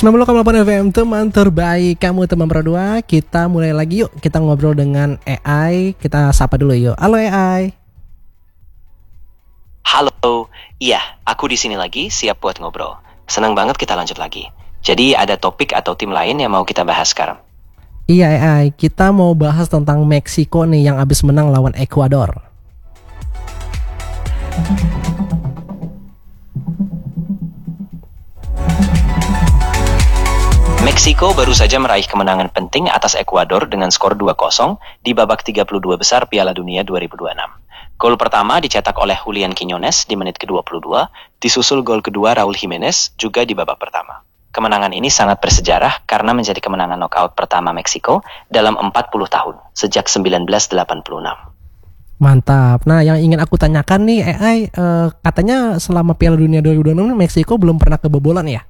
90,8 FM, teman terbaik kamu, teman Pro 2. Kita mulai lagi yuk, kita ngobrol dengan AI. Kita sapa dulu yuk. Halo AI. Halo, iya, aku di sini lagi, siap buat ngobrol. Senang banget kita lanjut lagi. Jadi ada topik atau tim lain yang mau kita bahas sekarang? Iya AI, kita mau bahas tentang Meksiko nih yang abis menang lawan Ekuador. Meksiko baru saja meraih kemenangan penting atas Ekuador dengan skor 2-0 di babak 32 besar Piala Dunia 2026. Gol pertama dicetak oleh Julián Quiñones di menit ke-22, disusul gol kedua Raúl Jiménez juga di babak pertama. Kemenangan ini sangat bersejarah karena menjadi kemenangan knockout pertama Meksiko dalam 40 tahun, sejak 1986. Mantap. Nah, yang ingin aku tanyakan nih AI, katanya selama Piala Dunia 2026 Meksiko belum pernah kebobolan ya?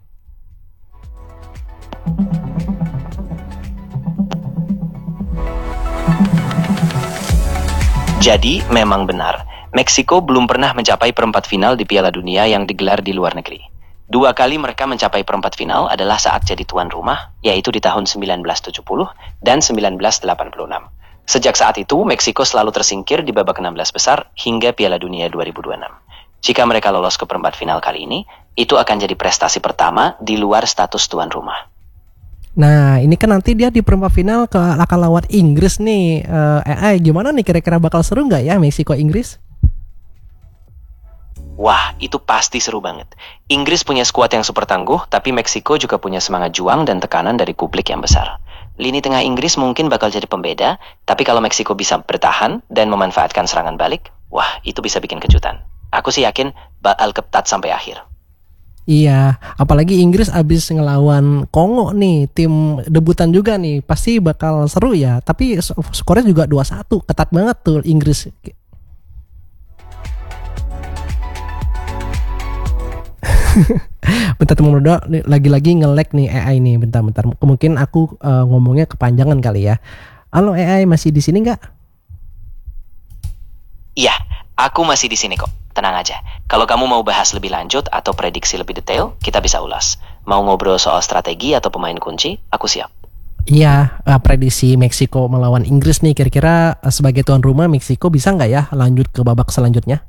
Jadi, memang benar, Meksiko belum pernah mencapai perempat final di Piala Dunia yang digelar di luar negeri. 2 kali mereka mencapai perempat final adalah saat jadi tuan rumah, yaitu di tahun 1970 dan 1986. Sejak saat itu, Meksiko selalu tersingkir di babak 16 besar hingga Piala Dunia 2026. Jika mereka lolos ke perempat final kali ini, itu akan jadi prestasi pertama di luar status tuan rumah. Nah, ini kan nanti dia di perempat final akan lawan Inggris nih. AI, gimana nih kira-kira bakal seru nggak ya Meksiko-Inggris? Wah, itu pasti seru banget. Inggris punya skuad yang super tangguh, tapi Meksiko juga punya semangat juang dan tekanan dari publik yang besar. Lini tengah Inggris mungkin bakal jadi pembeda, tapi kalau Meksiko bisa bertahan dan memanfaatkan serangan balik, wah, itu bisa bikin kejutan. Aku sih yakin bakal ketat sampai akhir. Iya, apalagi Inggris abis ngelawan Kongo nih, tim debutan juga nih, pasti bakal seru ya. Tapi skornya juga 2-1, ketat banget tuh Inggris. Bentar teman berdua, lagi-lagi nge-lag nih AI nih, bentar. Mungkin aku ngomongnya kepanjangan kali ya. Halo AI, masih di sini nggak? Iya, aku masih di sini kok. Tenang aja, kalau kamu mau bahas lebih lanjut atau prediksi lebih detail, kita bisa ulas. Mau ngobrol soal strategi atau pemain kunci, aku siap. Iya, prediksi Meksiko melawan Inggris nih, kira-kira sebagai tuan rumah Meksiko bisa nggak ya lanjut ke babak selanjutnya?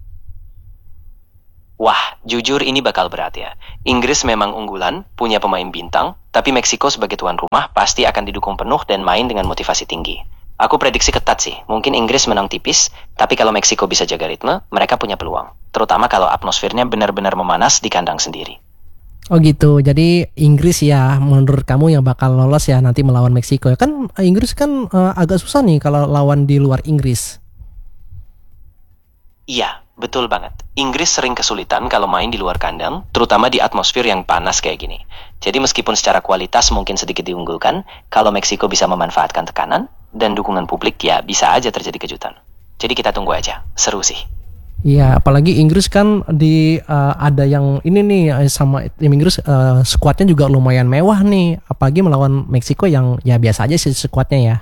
Wah, jujur ini bakal berat ya. Inggris memang unggulan, punya pemain bintang, tapi Meksiko sebagai tuan rumah pasti akan didukung penuh dan main dengan motivasi tinggi. Aku prediksi ketat sih, mungkin Inggris menang tipis, tapi kalau Meksiko bisa jaga ritme, mereka punya peluang. Terutama kalau atmosfernya benar-benar memanas di kandang sendiri. Oh gitu, jadi Inggris ya menurut kamu yang bakal lolos ya nanti melawan Meksiko ya. Kan Inggris kan agak susah nih kalau lawan di luar Inggris. Iya, betul banget. Inggris sering kesulitan kalau main di luar kandang, terutama di atmosfer yang panas kayak gini. Jadi meskipun secara kualitas mungkin sedikit diunggulkan, kalau Meksiko bisa memanfaatkan tekanan dan dukungan publik ya bisa aja terjadi kejutan. Jadi kita tunggu aja, seru sih. Iya, apalagi Inggris kan ada yang ini nih sama tim Inggris, skuadnya juga lumayan mewah nih, apalagi melawan Meksiko yang ya biasa aja sih skuadnya ya.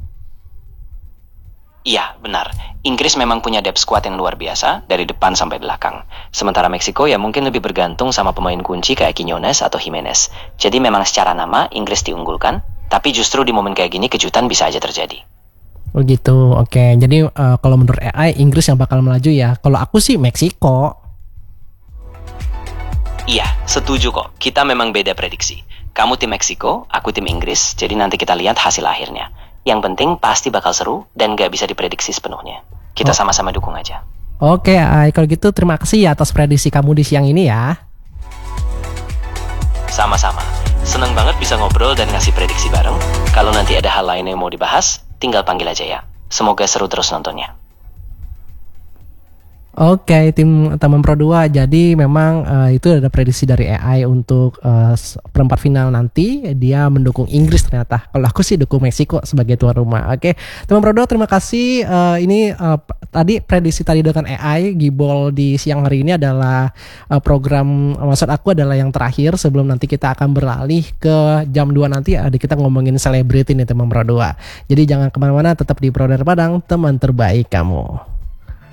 Iya, benar. Inggris memang punya depth squad yang luar biasa dari depan sampai belakang. Sementara Meksiko ya mungkin lebih bergantung sama pemain kunci kayak Quiñones atau Jiménez. Jadi memang secara nama Inggris diunggulkan, tapi justru di momen kayak gini kejutan bisa aja terjadi. Oh gitu, oke. Jadi kalau menurut AI Inggris yang bakal melaju ya. Kalau aku sih Meksiko. Iya, setuju kok. Kita memang beda prediksi. Kamu tim Meksiko, aku tim Inggris. Jadi nanti kita lihat hasil akhirnya. Yang penting pasti bakal seru dan gak bisa diprediksi sepenuhnya. Kita sama-sama dukung aja. Oke AI, kalau gitu terima kasih ya atas prediksi kamu di siang ini ya. Sama-sama. Seneng banget bisa ngobrol dan ngasih prediksi bareng. Kalau nanti ada hal lain yang mau dibahas, tinggal panggil aja ya. Semoga seru terus nontonnya. Oke, tim teman Pro 2. Jadi memang itu ada prediksi dari AI untuk perempat final nanti. Dia mendukung Inggris ternyata. Kalau aku sih dukung Meksiko sebagai tuan rumah. Oke, teman Pro 2 terima kasih. Ini tadi prediksi tadi dengan AI Gibol di siang hari ini adalah program, maksud aku adalah yang terakhir sebelum nanti kita akan beralih ke jam 2 nanti ada kita ngomongin selebriti nih teman Pro 2. Jadi jangan kemana-mana, tetap di Pro Padang, teman terbaik kamu.